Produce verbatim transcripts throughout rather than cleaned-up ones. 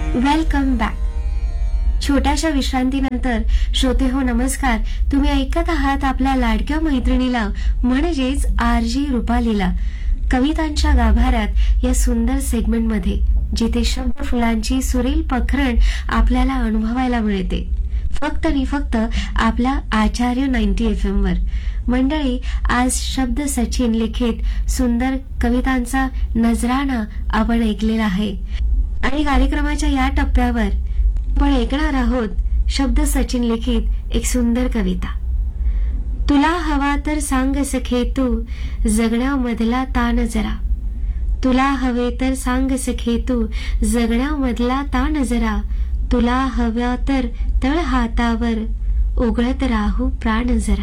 Welcome back. छोट्याशा विश्रांतीनंतर श्रोते हो नमस्कार. तुम्ही ऐकत आहात आपल्या लाडक्या मैत्रिणीला म्हणजेच आरजी रुपालीला कवितांच्या गाभाऱ्यात या सुंदर सेगमेंटमध्ये, जिथे शब्द फुलांची सुरेल पखरण आपल्याला अनुभवायला मिळते फक्त आणि फक्त आपल्या आचार्य नाईन्टी एफ एम वर. मंडळी, आज शब्द सचिन लिखित सुंदर कवितांचा नजराणा आपण ऐकलेला आहे आणि कार्यक्रमाच्या या टप्प्यावर आपण ऐकणार आहोत शब्द सचिन लिखित एक सुंदर कविता. तुला हवा तर सांग सखे तू जगण्यामधला ताण जरा. तुला हवे तर सांग सखे तू जगण्यामधला ताण जरा. तुला हव्या तर तळ हातावर उघळत राहू प्राण जरा.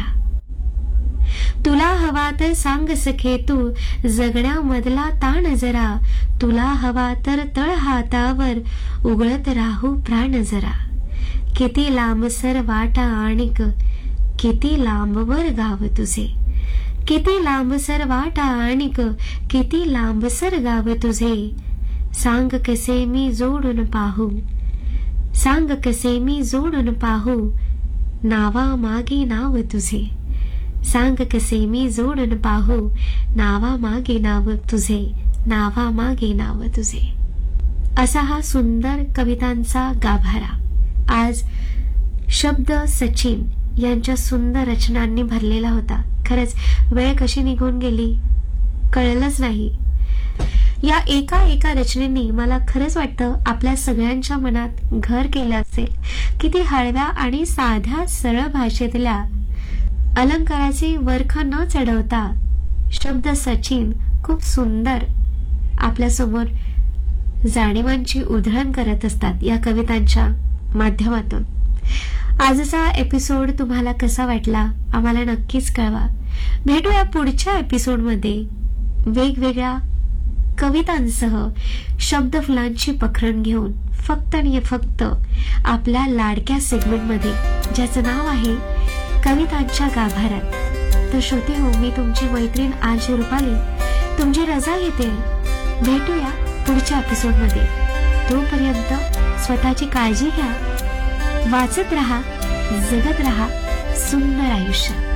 तुला हवा तर सांग सखे तू जगण्यामधला ताण जरा. तुला हवा तर तळ हातावर उघळत राहू प्राण जरा. किती लांबसर वाटा आणिक किती लांबवर गाव तुझे. किती लांबसर वाटा आणिक किती लांबसर गाव तुझे. सांग कसे मी जोडून पाहू. सांग कसे मी जोडून पाहू नावा मागे नाव तुझे. सांग कसे मी जोडून पाहू नावा मागे नाव तुझे. नावा मागे नाव तुझे. असा हा सुंदर कवितांचा गाभारा आज शब्द सचिन यांच्या सुंदर रचनांनी भरलेला होता. खरंच वेळ कशी निघून गेली कळलंच नाही. या एका एका रचनेने मला खरंच वाटतं आपल्या सगळ्यांच्या मनात घर केलं असेल. किती हळव्या आणि साध्या सरळ भाषेतल्या अलंकाराचे वरख न चढवता शब्द सचिन खूप सुंदर आपल्या समोर जाणीवांची उधळण करत असतात या कवितांच्या माध्यमातून. आजचा एपिसोड तुम्हाला कसा वाटला आम्हाला नक्कीच कळवा. भेटूया पुढच्या एपिसोडमध्ये वेगवेगळ्या कवितांसह शब्द फुलांची पखरण घेऊन फक्त आणि फक्त आपल्या लाडक्या सेगमेंटमध्ये, ज्याचं नाव आहे कवितांच्या गाभाऱ्यात. तर श्रोते हो, मी तुमची मैत्रीण आरजी रुपाली तुमची रजा घेते. भेटूया पुढच्या एपिसोडमध्ये. तोपर्यंत स्वतःची काळजी घ्या. वाचत रहा, जगत रहा सुंदर आयुष्य.